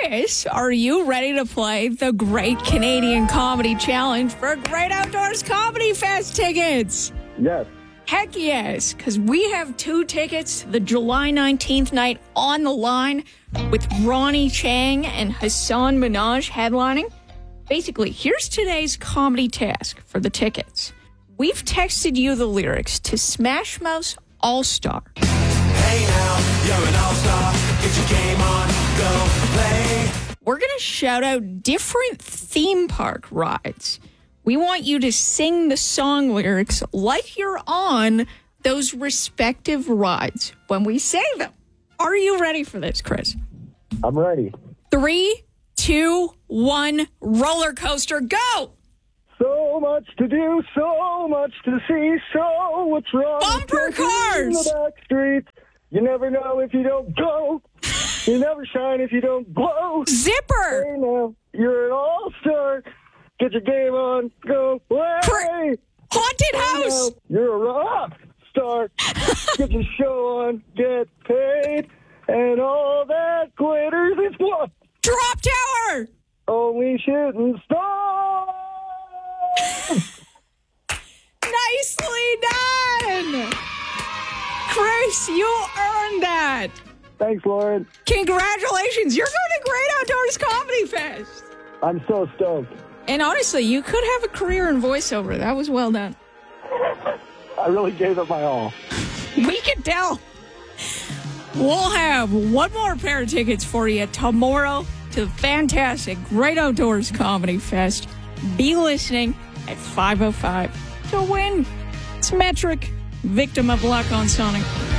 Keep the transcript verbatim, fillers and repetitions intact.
Chris, are you ready to play the Great Canadian Comedy Challenge for Great Outdoors Comedy Fest tickets? Yes. Heck yes, because we have two tickets the July nineteenth night on the line with Ronnie Chang and Hassan Minaj headlining. Basically, here's today's comedy task for the tickets. We've texted you the lyrics to Smash Mouth's All-Star. Hey now, you're an all-star. Get your game on, go play. We're going to shout out different theme park rides. We want you to sing the song lyrics like you're on those respective rides when we say them. Are you ready for this, Chris? I'm ready. Three, two, one, roller coaster, go! So much to do, so much to see, so what's wrong? Bumper with cars! In the back streets, you never know if you don't go. You never shine if you don't glow. Zipper! Hey now, you're an all-star. Get your game on, go play. Cra- Haunted House! Now, you're a rock star. Get your show on, get paid, and all that glitters is what? Drop Tower! Only shooting stars. Nicely done! Chris, you earned that. Thanks, Lauren. Congratulations, you're going to Great Outdoors Comedy Fest. I'm so stoked. And honestly, you could have a career in voiceover. That was well done. I really gave it my all. We can tell. We'll have one more pair of tickets for you tomorrow to the fantastic Great Outdoors Comedy Fest. Be listening at five oh five to win. It's Metric, victim of luck on Sonic.